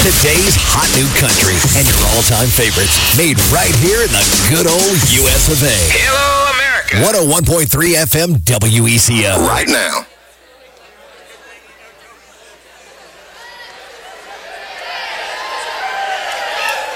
Today's hot new country and your all-time favorites made right here in the good old US of A. Hello, America. 101.3 FM WECO. Right now.